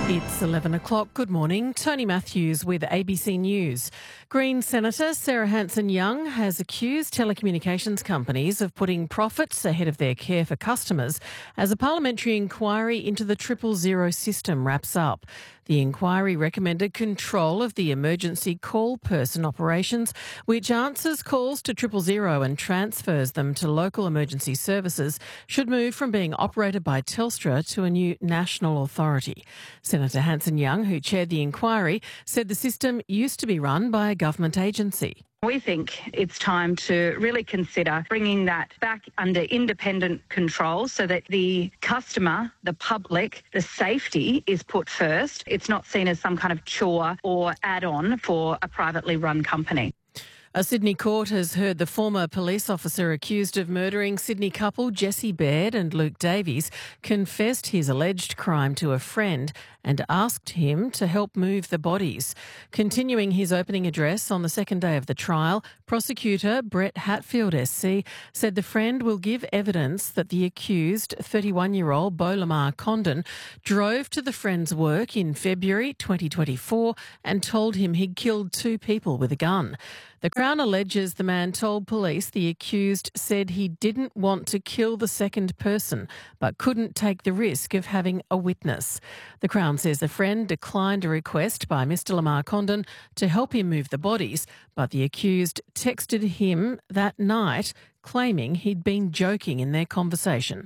It's 11 o'clock. Good morning. Tony Matthews with ABC News. Green Senator Sarah Hanson-Young has accused telecommunications companies of putting profits ahead of their care for customers as a parliamentary inquiry into the 000 system wraps up. The inquiry recommended control of the emergency call person operations, which answers calls to 000 and transfers them to local emergency services, should move from being operated by Telstra to a new national authority. Senator Hanson-Young, who chaired the inquiry, said the system used to be run by a government agency. We think it's time to really consider bringing that back under independent control so that the customer, the public, the safety is put first. It's not seen as some kind of chore or add-on for a privately run company. A Sydney court has heard the former police officer accused of murdering Sydney couple Jesse Baird and Luke Davies confessed his alleged crime to a friend and asked him to help move the bodies. Continuing his opening address on the second day of the trial, prosecutor Brett Hatfield SC said the friend will give evidence that the accused, 31-year-old Beau Lamar Condon, drove to the friend's work in February 2024 and told him he'd killed 2 people with a gun. The Crown alleges the man told police the accused said he didn't want to kill the second person but couldn't take the risk of having a witness. The Crown says the friend declined a request by Mr Lamar Condon to help him move the bodies, but the accused texted him that night claiming he'd been joking in their conversation.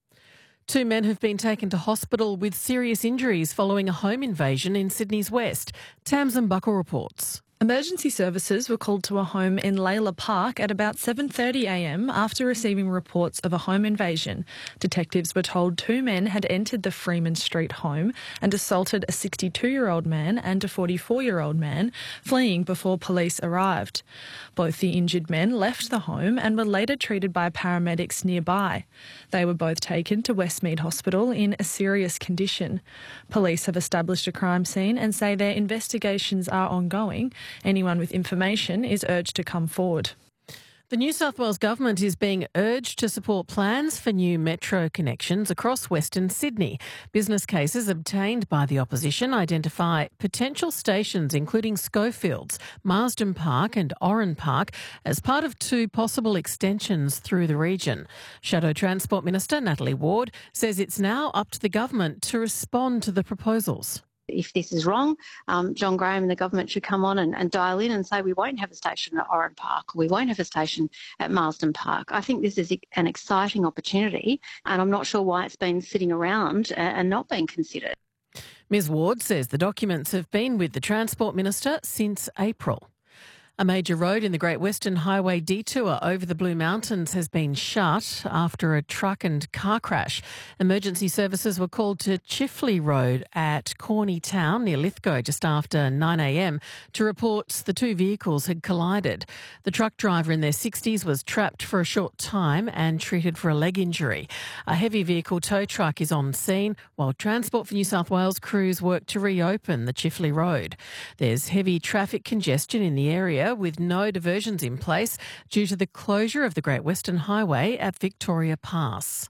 2 men have been taken to hospital with serious injuries following a home invasion in Sydney's west. Tamsin Buckle reports. Emergency services were called to a home in Layla Park at about 7:30am after receiving reports of a home invasion. Detectives were told 2 men had entered the Freeman Street home and assaulted a 62-year-old man and a 44-year-old man, fleeing before police arrived. Both the injured men left the home and were later treated by paramedics nearby. They were both taken to Westmead Hospital in a serious condition. Police have established a crime scene and say their investigations are ongoing. Anyone with information is urged to come forward. The New South Wales Government is being urged to support plans for new metro connections across Western Sydney. Business cases obtained by the opposition identify potential stations including Schofields, Marsden Park and Oran Park as part of 2 possible extensions through the region. Shadow Transport Minister Natalie Ward says it's now up to the government to respond to the proposals. If this is wrong, John Graham and the government should come on and dial in and say we won't have a station at Oran Park, we won't have a station at Marsden Park. I think this is an exciting opportunity and I'm not sure why it's been sitting around and not being considered. Ms Ward says the documents have been with the Transport Minister since April. A major road in the Great Western Highway detour over the Blue Mountains has been shut after a truck and car crash. Emergency services were called to Chifley Road at Corney Town near Lithgow just after 9am to report the 2 vehicles had collided. The truck driver in their 60s was trapped for a short time and treated for a leg injury. A heavy vehicle tow truck is on scene while Transport for New South Wales crews work to reopen the Chifley Road. There's heavy traffic congestion in the area with no diversions in place due to the closure of the Great Western Highway at Victoria Pass.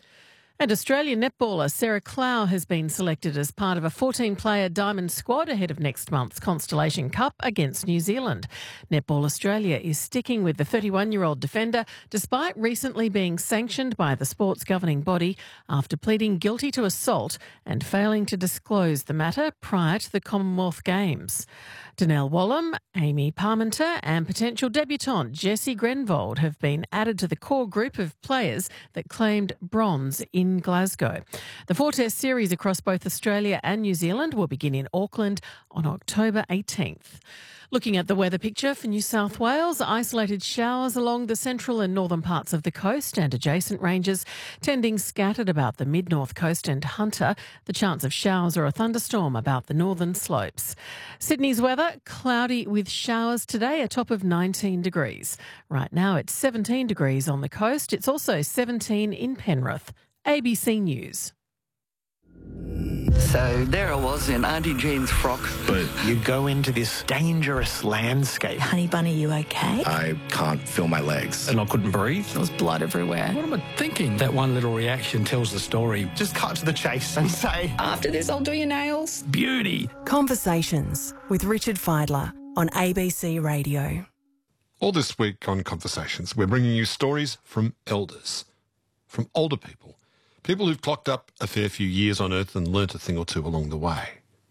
And Australian netballer Sarah Clow has been selected as part of a 14-player diamond squad ahead of next month's Constellation Cup against New Zealand. Netball Australia is sticking with the 31-year-old defender despite recently being sanctioned by the sport's governing body after pleading guilty to assault and failing to disclose the matter prior to the Commonwealth Games. Danelle Wallam, Amy Parmenter and potential debutante Jessie Grenvold have been added to the core group of players that claimed bronze in Glasgow. The 4-test series across both Australia and New Zealand will begin in Auckland on October 18th. Looking at the weather picture for New South Wales, isolated showers along the central and northern parts of the coast and adjacent ranges, tending scattered about the mid-north coast and Hunter. The chance of showers or a thunderstorm about the northern slopes. Sydney's weather, cloudy with showers today, a top of 19 degrees. Right now it's 17 degrees on the coast. It's also 17 in Penrith. ABC News. So there I was in Auntie Jean's frock. But you go into this dangerous landscape. Honey Bunny, you okay? I can't feel my legs. And I couldn't breathe. There was blood everywhere. What am I thinking? That one little reaction tells the story. Just cut to the chase and say, After this, I'll do your nails. Beauty. Conversations with Richard Fidler on ABC Radio. All this week on Conversations, we're bringing you stories from elders, from older people, people who've clocked up a fair few years on Earth and learnt a thing or two along the way.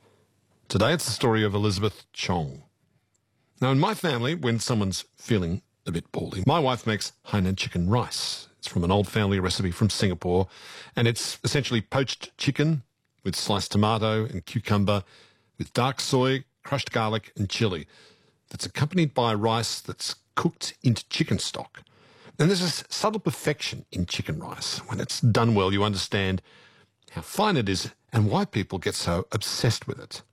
Today it's the story of Elizabeth Chong. Now, in my family, when someone's feeling a bit poorly, my wife makes Hainan chicken rice. It's from an old family recipe from Singapore, and it's essentially poached chicken with sliced tomato and cucumber, with dark soy, crushed garlic and chilli, that's accompanied by rice that's cooked into chicken stock. And there's a subtle perfection in chicken rice. When it's done well, you understand how fine it is and why people get so obsessed with it.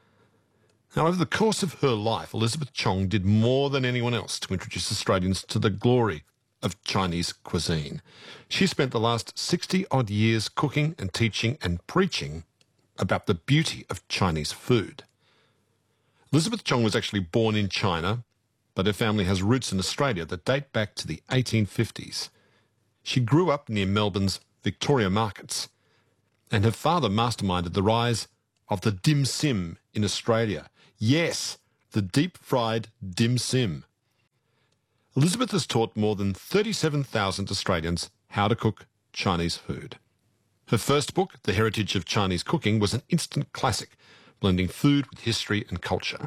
Now, over the course of her life, Elizabeth Chong did more than anyone else to introduce Australians to the glory of Chinese cuisine. She spent the last 60-odd years cooking and teaching and preaching about the beauty of Chinese food. Elizabeth Chong was actually born in China, but her family has roots in Australia that date back to the 1850s. She grew up near Melbourne's Victoria markets, and her father masterminded the rise of the dim sim in Australia. Yes, the deep-fried dim sim. Elizabeth has taught more than 37,000 Australians how to cook Chinese food. Her first book, The Heritage of Chinese Cooking, was an instant classic, blending food with history and culture.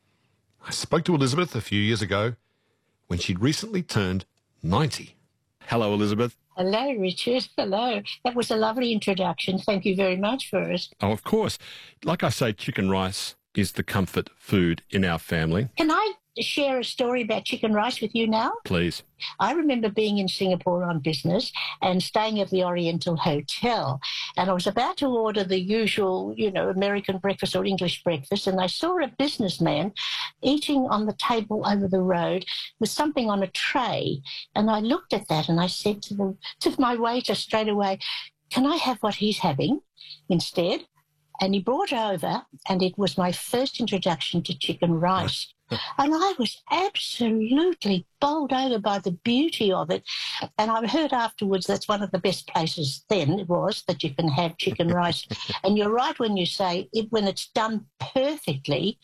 I spoke to Elizabeth a few years ago when she'd recently turned 90. Hello, Elizabeth. Hello, Richard. Hello. That was a lovely introduction. Thank you very much for it. Oh, of course. Like I say, chicken rice is the comfort food in our family. Can I share a story about chicken rice with you now? Please. I remember being in Singapore on business and staying at the Oriental Hotel, and I was about to order the usual, American breakfast or English breakfast, and I saw a businessman eating on the table over the road with something on a tray, and I looked at that and I said to my waiter straight away, "Can I have what he's having instead?" And he brought over, and it was my first introduction to chicken rice. And I was absolutely bowled over by the beauty of it. And I heard afterwards that's one of the best places then it was that you can have chicken rice. And you're right when you say when it's done perfectly,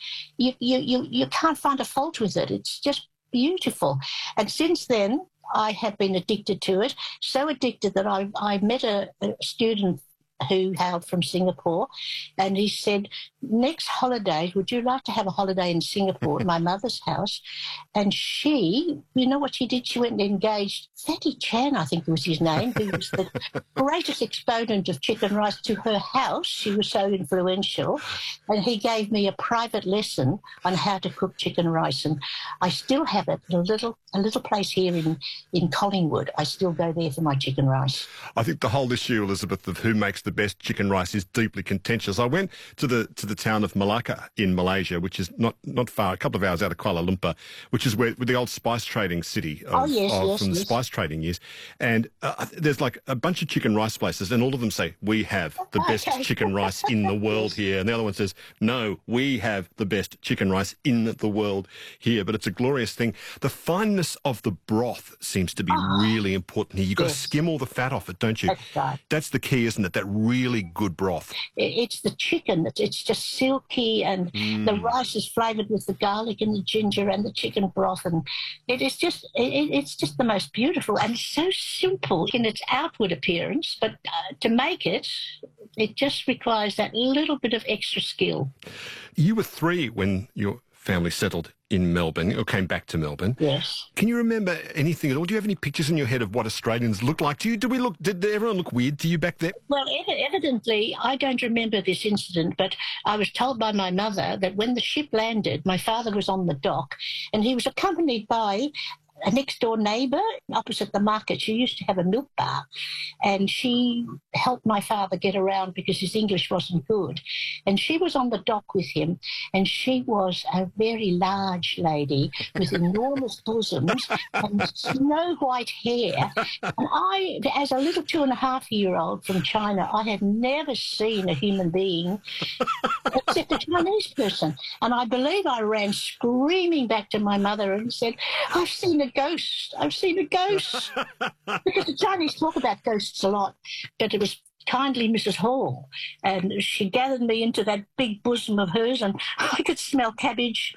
you can't find a fault with it. It's just beautiful. And since then, I have been addicted to it, so addicted that I met a student who hailed from Singapore, and he said, "Next holiday, would you like to have a holiday in Singapore at my mother's house?" And she, you know what she did? She went and engaged Fatty Chan, I think was his name, who was the greatest exponent of chicken rice, to her house. She was so influential. And he gave me a private lesson on how to cook chicken rice. And I still have it, a little place here in Collingwood. I still go there for my chicken rice. I think the whole issue, Elizabeth, of who makes the best chicken rice is deeply contentious. I went to the town of Malacca in Malaysia, which is not far, a couple of hours out of Kuala Lumpur, which is where the old spice trading city from the spice trading years. And there's like a bunch of chicken rice places, and all of them say, "We have the best chicken rice in the world here." And the other one says, "No, we have the best chicken rice in the world here." But it's a glorious thing. The fineness of the broth seems to be really important here. You've got to skim all the fat off it, don't you? That's right. That's the key, isn't it? That really good broth. It's the chicken. It's just silky, and the rice is flavoured with the garlic and the ginger and the chicken broth, and it's just the most beautiful and so simple in its outward appearance. But to make it just requires that little bit of extra skill. You were 3 when your family settled in Melbourne, or came back to Melbourne. Yes. Can you remember anything at all? Do you have any pictures in your head of what Australians look like? Did everyone look weird to you back then? Well, evidently, I don't remember this incident, but I was told by my mother that when the ship landed, my father was on the dock, and he was accompanied by a next-door neighbour opposite the market. She used to have a milk bar, and she helped my father get around because his English wasn't good. And she was on the dock with him, and she was a very large lady with enormous bosoms and snow white hair. And I, as a little 2.5-year-old from China, I had never seen a human being except a Chinese person. And I believe I ran screaming back to my mother and said, I've seen a ghost. I've seen a ghost. Because the Chinese talk about ghosts a lot, but it was kindly Mrs. Hall, and she gathered me into that big bosom of hers, and I could smell cabbage.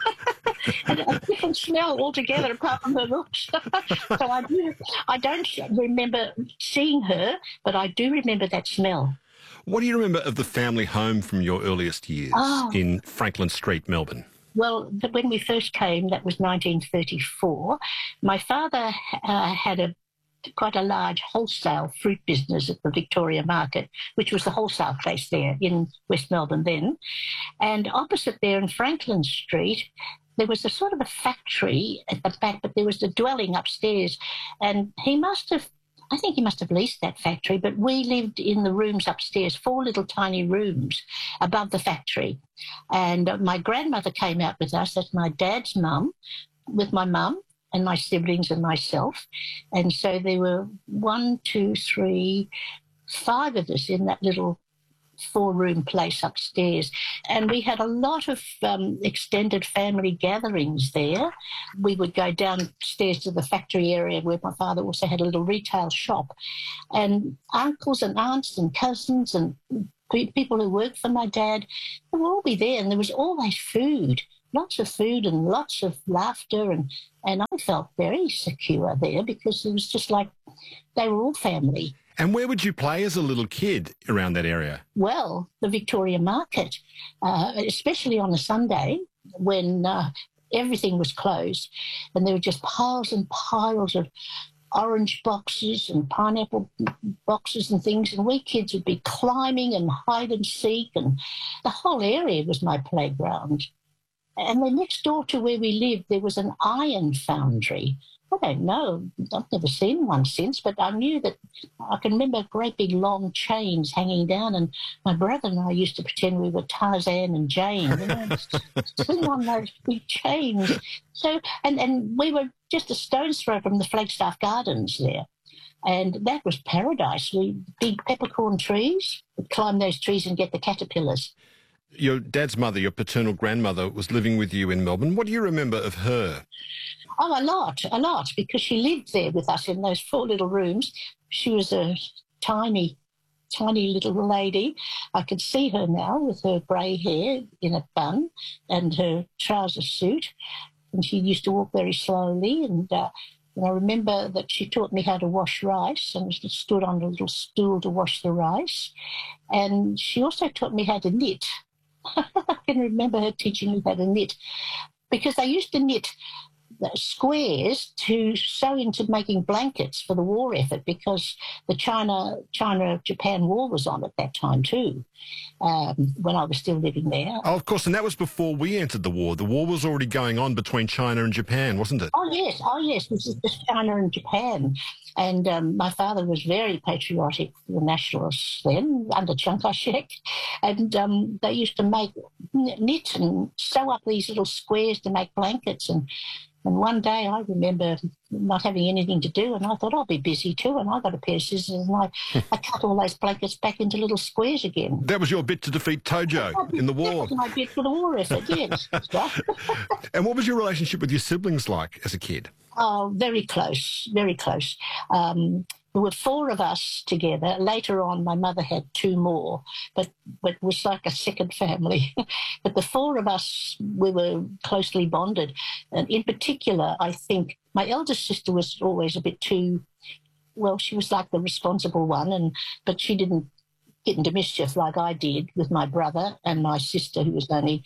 And a different smell altogether apart from her looks. So I don't remember seeing her, but I do remember that smell. What do you remember of the family home from your earliest years in Franklin Street, Melbourne? Well, when we first came, that was 1934, my father had quite a large wholesale fruit business at the Victoria Market, which was the wholesale place there in West Melbourne then. And opposite there in Franklin Street, there was a sort of a factory at the back, but there was the dwelling upstairs. And I think he must have leased that factory, but we lived in the rooms upstairs, 4 little tiny rooms above the factory. And my grandmother came out with us, that's my dad's mum, with my mum and my siblings and myself. And so there were 1, 2, 3, 5 of us in that little 4-room place upstairs. And we had a lot of extended family gatherings there. We would go downstairs to the factory area where my father also had a little retail shop. And uncles and aunts and cousins and people who worked for my dad, they would all be there, and there was always food. Lots of food and lots of laughter, and I felt very secure there because it was just like they were all family. And where would you play as a little kid around that area? Well, the Victoria Market, especially on a Sunday when everything was closed, and there were just piles and piles of orange boxes and pineapple boxes and things, and we kids would be climbing and hide and seek, and the whole area was my playground. And then next door to where we lived, there was an iron foundry. I don't know, I've never seen one since, but I knew that I can remember great big long chains hanging down, and my brother and I used to pretend we were Tarzan and Jane, swing on those big chains. So, and we were just a stone's throw from the Flagstaff Gardens there. And that was paradise. Big peppercorn trees, we'd climb those trees and get the caterpillars. Your dad's mother, your paternal grandmother, was living with you in Melbourne. What do you remember of her? Oh, a lot, because she lived there with us in those 4 little rooms. She was a tiny little lady. I could see her now with her grey hair in a bun and her trouser suit. And she used to walk very slowly. And I remember that she taught me how to wash rice, and stood on a little stool to wash the rice. And she also taught me how to knit. I can remember her teaching me how to knit, because they used to knit squares to sew into making blankets for the war effort, because the China-Japan war was on at that time too, when I was still living there. Oh, of course, and that was before we entered the war. The war was already going on between China and Japan, wasn't it? Oh, yes, this is just China and Japan. And my father was very patriotic for the nationalists then, under Chiang Kai-shek. And they used to knit and sew up these little squares to make blankets. And one day I remember not having anything to do, and I thought I'll be busy too, and I got a pair of scissors, and I cut all those blankets back into little squares again. That was your bit to defeat Tojo in the war. That was my bit for the war effort, yes. And what was your relationship with your siblings like as a kid? Oh, very close, very close. There were 4 of us together. Later on, my mother had 2 more, but it was like a second family. But the 4 of us, we were closely bonded. And in particular, I think my eldest sister was always a bit too, well, she was like the responsible one, but she didn't get into mischief like I did with my brother and my sister, who was only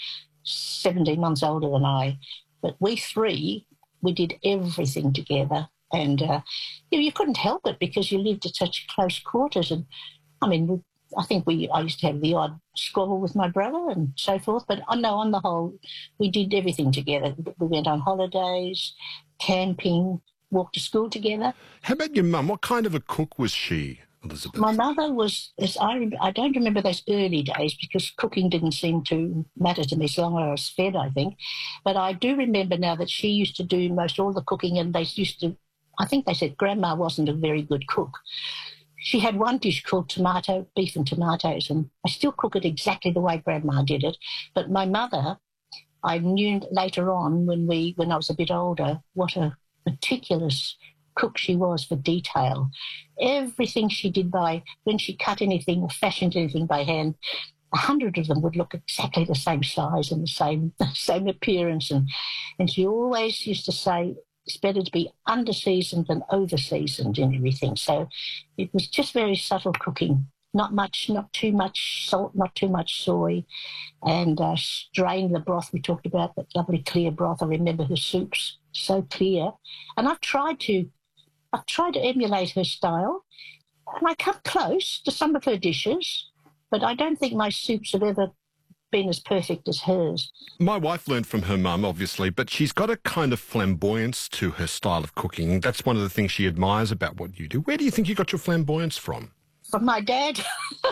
17 months older than I. But we 3, we did everything together. And you couldn't help it because you lived at such close quarters. And I mean, I used to have the odd squabble with my brother and so forth. But no, on the whole, we did everything together. We went on holidays camping, walk to school together. How about your mum? What kind of a cook was she, Elizabeth? My mother was, I don't remember those early days because cooking didn't seem to matter to me so long as I was fed, I think. But I do remember now that she used to do most all the cooking, and they used to, I think they said Grandma wasn't a very good cook. She had one dish called beef and tomatoes, and I still cook it exactly the way Grandma did it. But my mother, I knew later on when I was a bit older, what a meticulous cook she was for detail. Everything she did when she cut anything or fashioned anything by hand, 100 of them would look exactly the same size and the same appearance. And she always used to say, it's better to be under-seasoned than over-seasoned in everything. So it was just very subtle cooking. Not too much salt, not too much soy, and strain the broth. We talked about that lovely clear broth. I remember her soups, so clear. And I've tried to emulate her style, and I come close to some of her dishes, but I don't think my soups have ever been as perfect as hers. My wife learned from her mum, obviously, but she's got a kind of flamboyance to her style of cooking. That's one of the things she admires about what you do. Where do you think you got your flamboyance from? From my dad.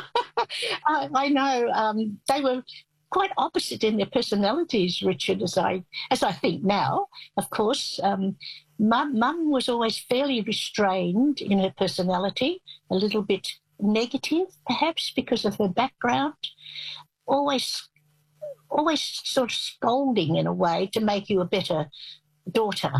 I know they were quite opposite in their personalities, Richard, as I think now. Of course, Mum was always fairly restrained in her personality, a little bit negative, perhaps because of her background. Always sort of scolding in a way to make you a better daughter,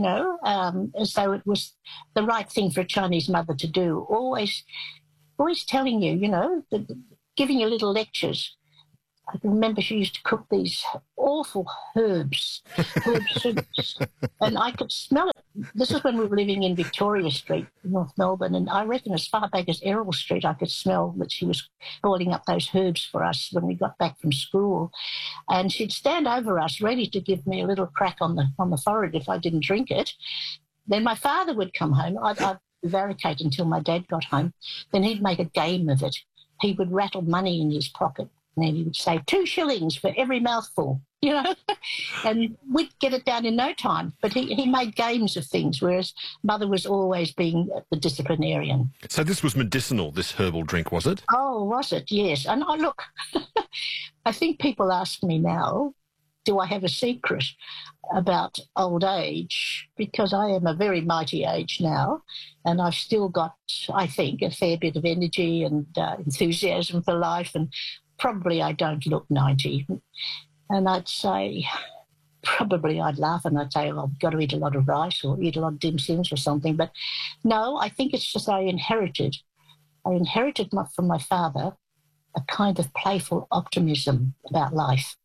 as though it was the right thing for a Chinese mother to do. Always telling you, giving you little lectures. I can remember she used to cook these awful herb soups, and I could smell it. This is when we were living in Victoria Street, North Melbourne, and I reckon as far back as Errol Street, I could smell that she was boiling up those herbs for us when we got back from school. And she'd stand over us, ready to give me a little crack on the forehead if I didn't drink it. Then my father would come home. I'd prevaricate until my dad got home. Then he'd make a game of it. He would rattle money in his pocket. And then he would say, 2 shillings for every mouthful, and we'd get it down in no time. But he made games of things, whereas Mother was always being the disciplinarian. So this was medicinal, this herbal drink, was it? Oh, was it? Yes. And look, I think people ask me now, do I have a secret about old age? Because I am a very mighty age now, and I've still got, I think, a fair bit of energy and enthusiasm for life, and probably I don't look 90. And I'd say, probably I'd laugh and I'd say, I've got to eat a lot of rice or eat a lot of dim sims or something. But no, I think it's just I inherited from my father a kind of playful optimism about life.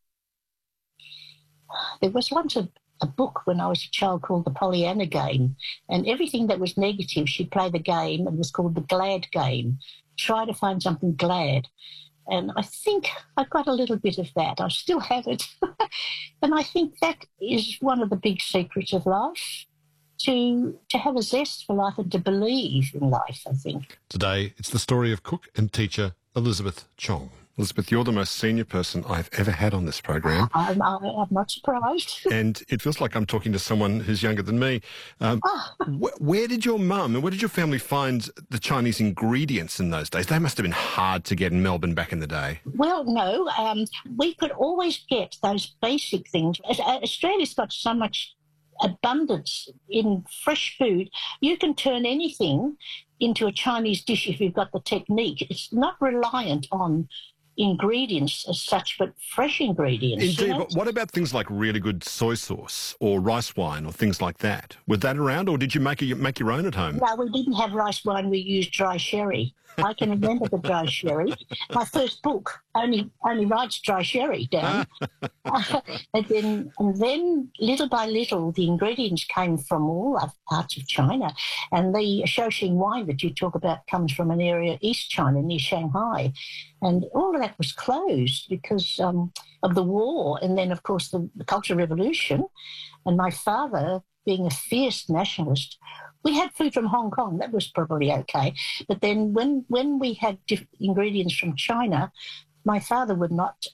There was once a book when I was a child called The Pollyanna Game, and everything that was negative, she'd play the game, and it was called The Glad Game. Try to find something glad. And I think I've got a little bit of that. I still have it. And I think that is one of the big secrets of life, to have a zest for life and to believe in life, I think. Today, it's the story of cook and teacher Elizabeth Chong. Elizabeth, you're the most senior person I've ever had on this program. I'm not surprised. And it feels like I'm talking to someone who's younger than me. Where did your mum and where did your family find the Chinese ingredients in those days? They must have been hard to get in Melbourne back in the day. Well, no. We could always get those basic things. Australia's got so much abundance in fresh food. You can turn anything into a Chinese dish if you've got the technique. It's not reliant on ingredients as such, but fresh ingredients. Indeed, but what about things like really good soy sauce or rice wine or things like that? Was that around, or did you make your own at home? No, we didn't have rice wine. We used dry sherry. I can remember the dry sherry. My first book only writes dry sherry down. and then little by little, the ingredients came from all other parts of China. And the Shaoxing wine that you talk about comes from an area, East China, near Shanghai. And all of that was closed because of the war. And then, of course, the Cultural Revolution. And my father, being a fierce nationalist, we had food from Hong Kong. That was probably okay. But then when we had ingredients from China, my father would not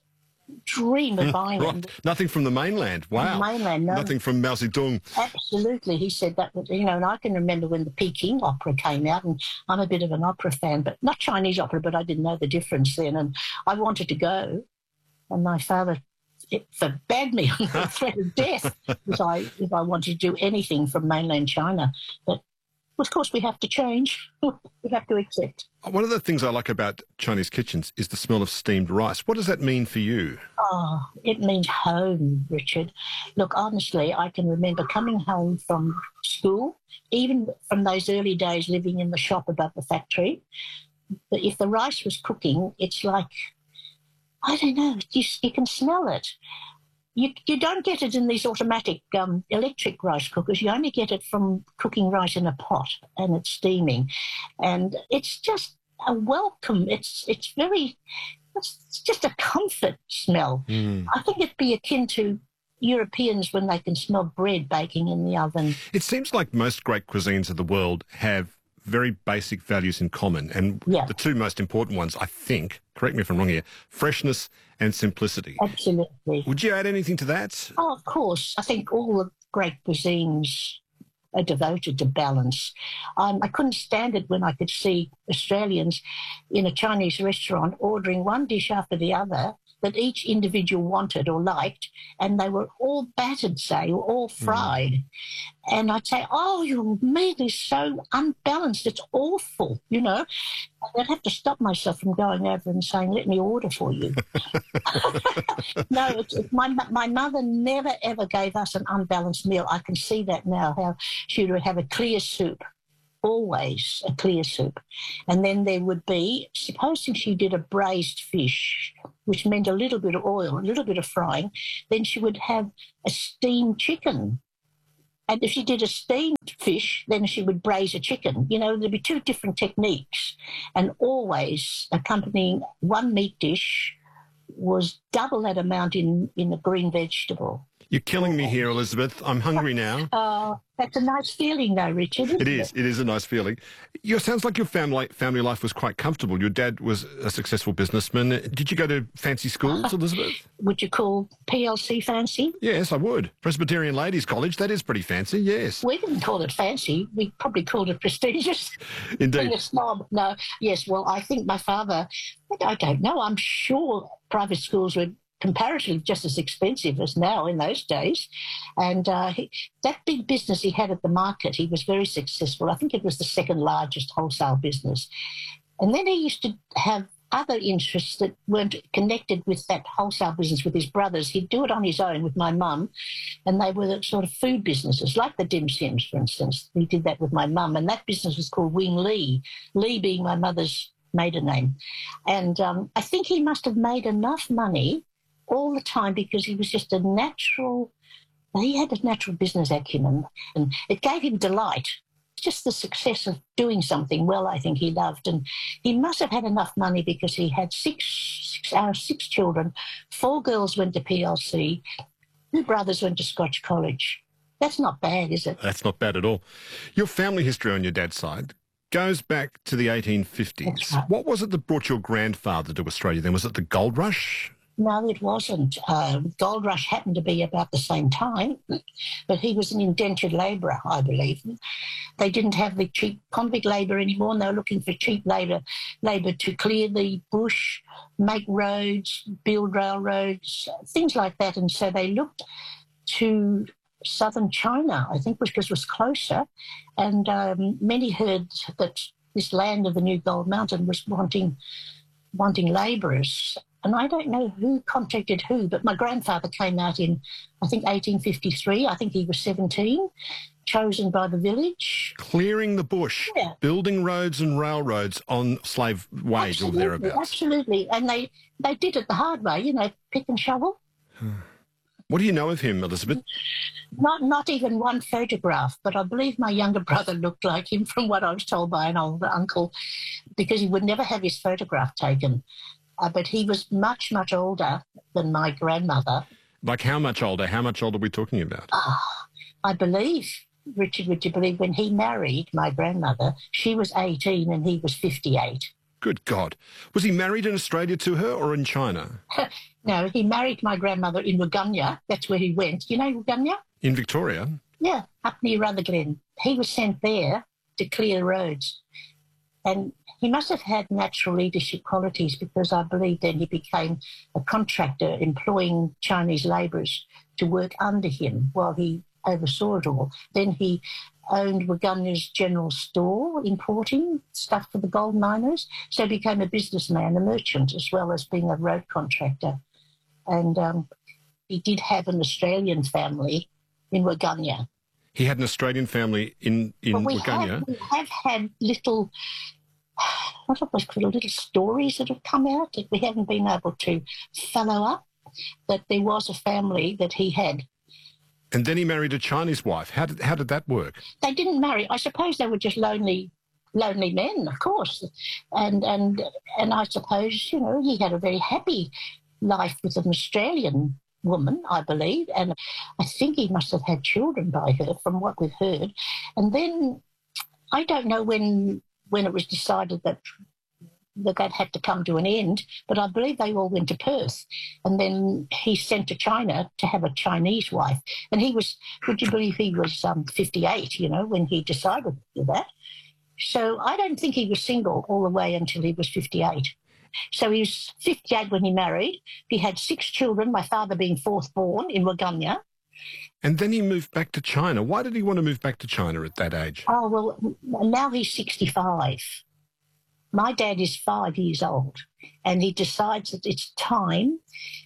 dream of buying right. it. Nothing from the mainland. Wow. Mainland, no. Nothing from Mao Zedong. Absolutely. He said that, and I can remember when the Peking opera came out, and I'm a bit of an opera fan, but not Chinese opera, but I didn't know the difference then, and I wanted to go, and my father forbade me on the threat of death if I wanted to do anything from mainland China. But of course, we have to change. We have to accept. One of the things I like about Chinese kitchens is the smell of steamed rice. What does that mean for you? Oh, it means home, Richard. Look, honestly, I can remember coming home from school, even from those early days living in the shop above the factory. But if the rice was cooking, it's like, I don't know, you can smell it. You don't get it in these automatic electric rice cookers. You only get it from cooking rice in a pot and it's steaming. And it's just a welcome. It's just a comfort smell. I think it'd be akin to Europeans when they can smell bread baking in the oven. It seems like most great cuisines of the world have very basic values in common. And the two most important ones, I think, correct me if I'm wrong here, freshness and simplicity. Absolutely. Would you add anything to that? Oh, of course. I think all the great cuisines are devoted to balance. I couldn't stand it when I could see Australians in a Chinese restaurant ordering one dish after the other that each individual wanted or liked, and they were all battered, say, or all fried. And I'd say, oh, your meat is so unbalanced, it's awful, And I'd have to stop myself from going over and saying, let me order for you. No, my mother never, ever gave us an unbalanced meal. I can see that now, how she would have a clear soup. Always a clear soup. And then there would be, supposing she did a braised fish, which meant a little bit of oil, a little bit of frying, then she would have a steamed chicken. And if she did a steamed fish, then she would braise a chicken. There'd be two different techniques. And always accompanying one meat dish was double that amount in a green vegetable. You're killing me here, Elizabeth. I'm hungry now. That's a nice feeling, though, Richard. It is. It is a nice feeling. It sounds like your family life was quite comfortable. Your dad was a successful businessman. Did you go to fancy schools, Elizabeth? Would you call PLC fancy? Yes, I would. Presbyterian Ladies College, that is pretty fancy, yes. We didn't call it fancy. We probably called it prestigious. Indeed. Being a snob. No, yes, well, I think my father, I don't know, I'm sure private schools were comparatively just as expensive as now in those days. And that big business he had at the market, he was very successful. I think it was the second largest wholesale business. And then he used to have other interests that weren't connected with that wholesale business with his brothers. He'd do it on his own with my mum, and they were the sort of food businesses, like the Dim Sims, for instance. He did that with my mum, and that business was called Wing Lee, Lee being my mother's maiden name. And I think he must have made enough money all the time because he was just he had a natural business acumen, and it gave him delight. Just the success of doing something well, I think he loved. And he must have had enough money because he had six children. 4 girls went to PLC, 2 brothers went to Scotch College. That's not bad, is it? That's not bad at all. Your family history on your dad's side goes back to the 1850s. That's right. What was it that brought your grandfather to Australia then? Was it the gold rush? No, it wasn't. Gold Rush happened to be about the same time, but he was an indentured labourer, I believe. They didn't have the cheap convict labour anymore, and they were looking for cheap labour to clear the bush, make roads, build railroads, things like that. And so they looked to southern China, I think, because it was closer, and many heard that this land of the New Gold Mountain was wanting labourers. And I don't know who contacted who, but my grandfather came out in, I think, 1853. I think he was 17, chosen by the village. Clearing the bush, building roads and railroads on slave wage or thereabouts. Absolutely. And they did it the hard way, pick and shovel. What do you know of him, Elizabeth? Not even one photograph, but I believe my younger brother looked like him from what I was told by an older uncle, because he would never have his photograph taken. But he was much, much older than my grandmother. Like how much older? How much older are we talking about? I believe, Richard, would you believe, when he married my grandmother, she was 18 and he was 58. Good God. Was he married in Australia to her or in China? No, he married my grandmother in Waganya. That's where he went. You know Waganya? In Victoria? Yeah, up near Rutherglen. He was sent there to clear roads. And he must have had natural leadership qualities, because I believe then he became a contractor employing Chinese labourers to work under him while he oversaw it all. Then he owned Waganya's general store, importing stuff for the gold miners. So he became a businessman, a merchant, as well as being a road contractor. And he did have an Australian family in Waganya. He had an Australian family in Waganya? We have had little, what I call little stories that have come out that we haven't been able to follow up, that there was a family that he had. And then he married a Chinese wife. How did that work? They didn't marry. I suppose they were just lonely men, of course. And I suppose, you know, he had a very happy life with an Australian woman, I believe, and I think he must have had children by her from what we've heard. And then I don't know when it was decided that had to come to an end, but I believe they all went to Perth. And then he sent to China to have a Chinese wife. And he was, would you believe he was 58, you know, when he decided to do that. So I don't think he was single all the way until he was 58. So he was 58 when he married. He had 6 children, my father being 4th born in Waganya. And then he moved back to China. Why did he want to move back to China at that age? Oh, well, now he's 65. My dad is 5 years old, and he decides that it's time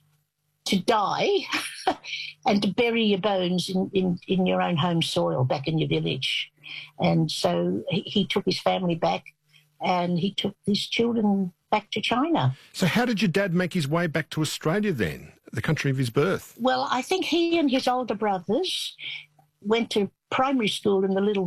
to die and to bury your bones in your own home soil back in your village. And so he took his family back, and he took his children back to China. So how did your dad make his way back to Australia then, the country of his birth? Well, I think he and his older brothers went to primary school in the little